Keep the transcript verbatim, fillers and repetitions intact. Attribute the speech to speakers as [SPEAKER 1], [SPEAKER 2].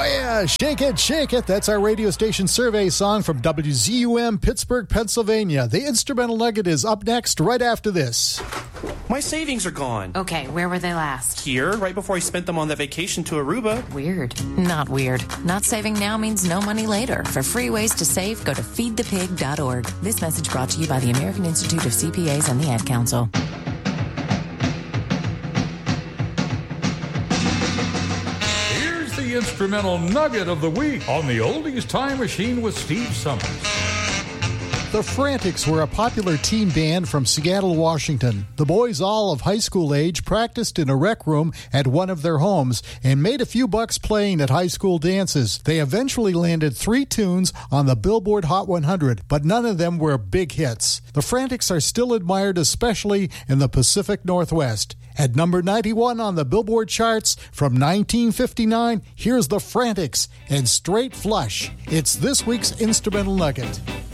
[SPEAKER 1] Oh yeah, Shake It, Shake It. That's our radio station survey song from W Z U M Pittsburgh, Pennsylvania. The instrumental nugget is up next right after this.
[SPEAKER 2] My savings are gone.
[SPEAKER 3] Okay, where were they last?
[SPEAKER 2] Here, right before I spent them on that vacation to Aruba.
[SPEAKER 3] Weird. Not weird. Not saving now means no money later. For free ways to save, go to feed the pig dot org. This message brought to you by the American Institute of C P As and the Ad Council.
[SPEAKER 4] Here's the instrumental nugget of the week on the Oldies Time Machine with Steve Summers.
[SPEAKER 1] The Frantics were a popular teen band from Seattle, Washington. The boys, all of high school age, practiced in a rec room at one of their homes and made a few bucks playing at high school dances. They eventually landed three tunes on the Billboard Hot one hundred, but none of them were big hits. The Frantics are still admired, especially in the Pacific Northwest. At number ninety-one on the Billboard charts from nineteen fifty-nine, here's the Frantics and Straight Flush. It's this week's instrumental nugget.